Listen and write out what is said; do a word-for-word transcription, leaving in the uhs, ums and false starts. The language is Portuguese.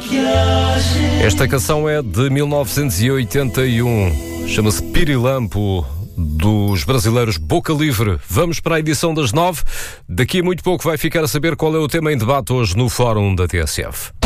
Esta canção é de mil novecentos e oitenta e um. Chama-se Pirilampo, dos brasileiros Boca Livre. Vamos para a edição das nove. Daqui a muito pouco vai ficar a saber qual é o tema em debate hoje no Fórum da T S F.